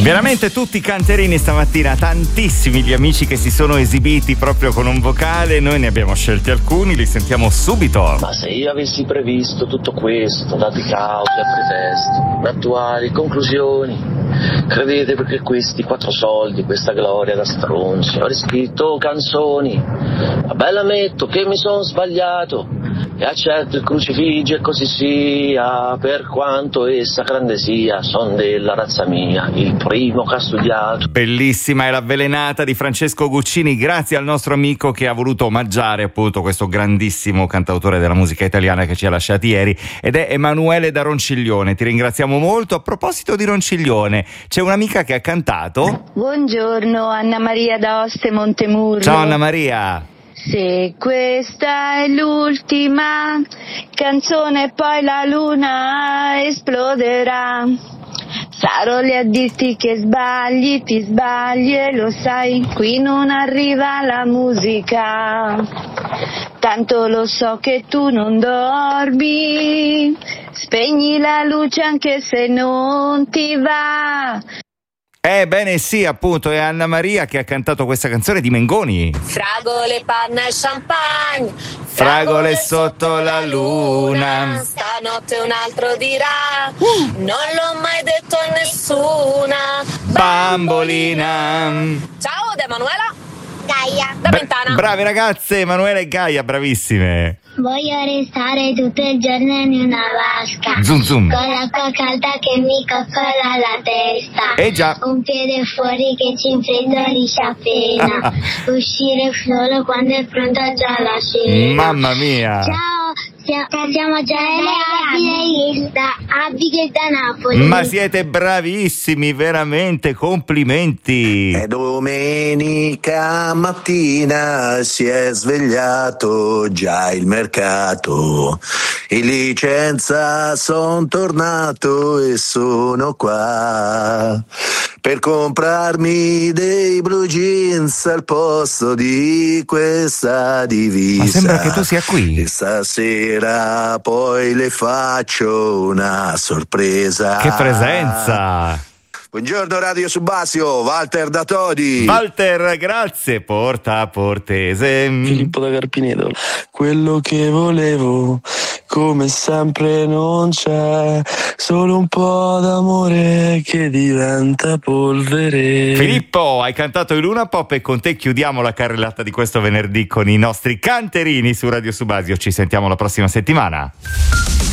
Veramente tutti canterini stamattina, tantissimi gli amici che si sono esibiti proprio con un vocale. Noi ne abbiamo scelti alcuni, li sentiamo subito. Ma se io avessi previsto tutto questo, dati cause e pretesti, attuali conclusioni, credete perché questi 4 soldi, questa gloria da stronzi, ho riscritto canzoni, vabbè ammetto che mi sono sbagliato e accetto il crucifiggio e così sia, per quanto essa grande sia, son della razza mia, il primo che ha studiato. Bellissima è l'avvelenata di Francesco Guccini, grazie al nostro amico che ha voluto omaggiare appunto questo grandissimo cantautore della musica italiana che ci ha lasciati ieri, ed è Emanuele da Ronciglione. Ti ringraziamo molto. A proposito di Ronciglione, c'è un'amica che ha cantato. Buongiorno, Anna Maria da Oste Montemurro. Ciao Anna Maria. Se questa è l'ultima canzone poi la luna esploderà, sarò lì a dirti che sbagli, ti sbagli e lo sai, qui non arriva la musica, tanto lo so che tu non dormi, spegni la luce anche se non ti va. Bene sì, appunto, è Anna Maria che ha cantato questa canzone di Mengoni. Fragole, panna e champagne, fragole sotto la luna, stanotte un altro dirà, non l'ho mai detto a nessuna, bambolina. Ciao, da Emanuela Gaia da Mentana. Brave ragazze, Emanuela e Gaia, bravissime. Voglio restare tutto il giorno in una vasca, Zum zum. con l'acqua calda che mi coccola la testa, Già. un piede fuori che ci infreddolisce appena, uscire solo quando è pronta già la cena. Mamma mia. Ciao, siamo già Abbi che da Napoli. Ma siete bravissimi, veramente, complimenti. È domenica mattina, si è svegliato già il mercato, in licenza son tornato e sono qua per comprarmi dei blue jeans al posto di questa divisa. Ma sembra che tu sia qui. E stasera poi le faccio una sorpresa. Che presenza! Buongiorno Radio Subasio, Walter da Todi. Walter, grazie, porta portese. Filippo da Carpineto. Quello che volevo, come sempre non c'è, solo un po' d'amore che diventa polvere. Filippo, hai cantato il Luna Pop e con te chiudiamo la carrellata di questo venerdì con i nostri canterini su Radio Subasio. Ci sentiamo la prossima settimana.